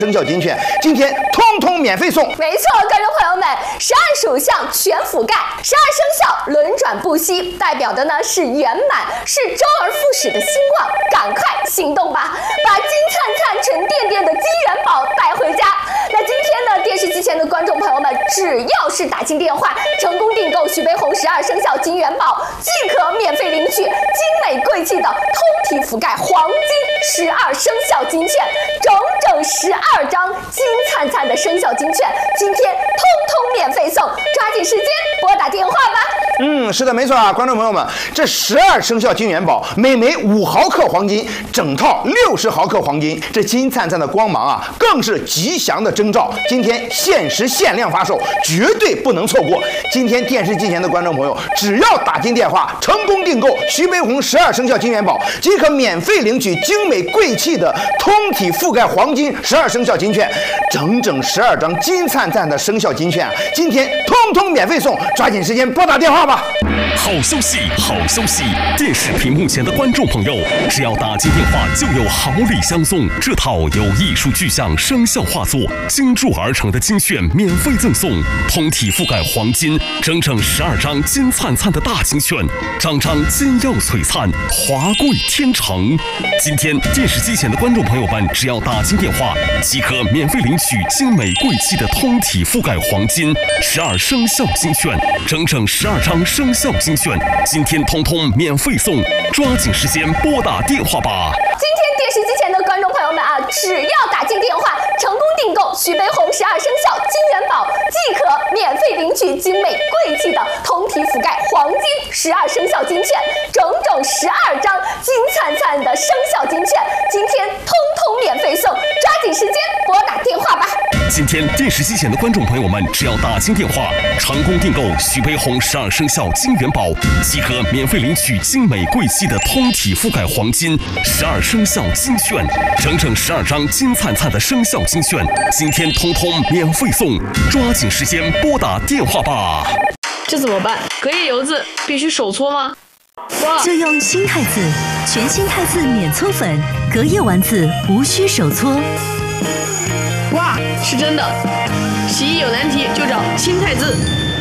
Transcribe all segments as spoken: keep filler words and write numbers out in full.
生肖精选，今天通通免费送。 没错，观众朋友们，十二属相全覆盖，十二生肖轮转不息，代表的呢是圆满，是周而复始的兴旺。赶快行动吧，把金灿灿、沉甸甸的金元宝带回家。那今天呢，电视机前的观众朋友们，只要是打进电话，成功订购徐悲鸿十二生肖金元宝，即可免费领取精美贵气的通体覆盖黄金十二生肖金券，整整十二张金灿灿的生肖金券，今天通通免费送，抓紧时间拨打电话吧。 嗯，是的，没错啊，观众朋友们，这十二生肖金元宝，每枚五毫克黄金，整套六十毫克黄金，这金灿灿的光芒啊，更是吉祥的征兆。今天限时限量发售，绝对不能错过。今天电视机前的观众朋友，只要打进电话，成功订购徐悲鸿十二生肖金元宝，即可免费领取精美贵气的通体覆盖黄金十二生肖金券，整整十二张金灿灿的生肖金券啊！今天通通免费送，抓紧时间拨打电话吧。 好消息，好消息！电视屏幕前的观众朋友，只要打进电话，就有好礼相送。这套由艺术具象生肖画作精铸而成的金券免费赠送，通体覆盖黄金，整整十二张金灿灿的大金券，张张金耀璀璨，华贵天成。今天电视机前的观众朋友们，只要打进电话，即可免费领取精美贵气的通体覆盖黄金十二生肖金券，整整十二张生肖金券，今天通通免费送，抓紧时间拨打电话吧。 今天电视机前的观众朋友们啊，只要打进电话，成功订购徐悲鸿十二生肖金元宝，即可免费领取精美贵气的通体覆盖黄金十二生肖金券，整整十二张金灿灿的生肖金券，今天通通免费送，抓紧时间拨打电话吧。 今天电视机前的观众朋友们，只要打进电话，成功订购徐悲鸿十二生肖金元宝，即可免费领取精美贵气的通体覆盖黄金十二生肖金券，整整十二张金灿灿的生肖金券，今天通通免费送，抓紧时间拨打电话吧。 这怎么办？隔夜油渍必须手搓吗？哇！ 就用新汰渍，全新汰渍免搓粉，隔夜丸子无需手搓。 哇，是真的！洗衣有难题就找新汰渍。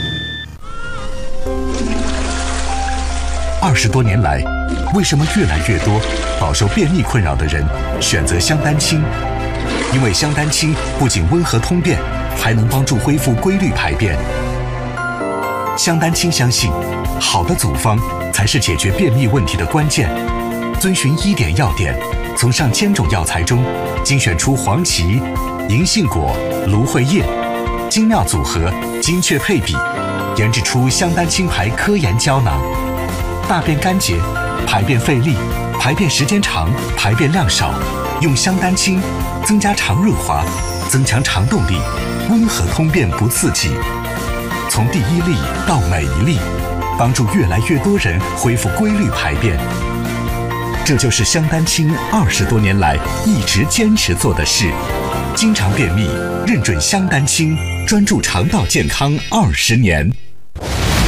二十多年来，为什么越来越多饱受便秘困扰的人选择香丹清？因为香丹清不仅温和通便，还能帮助恢复规律排便。香丹清相信，好的组方才是解决便秘问题的关键。遵循医典要点，从上千种药材中精选出黄芪、银杏果、芦荟叶，精妙组合，精确配比，研制出香丹清牌科研胶囊。大便干结、排便费力、排便时间长、排便量少，用香丹清增加肠润滑，增强肠动力，温和通便不刺激。从第一粒到每一粒，帮助越来越多人恢复规律排便。这就是香丹清二十多年来一直坚持做的事。经常便秘，认准香丹清，专注肠道健康二十年。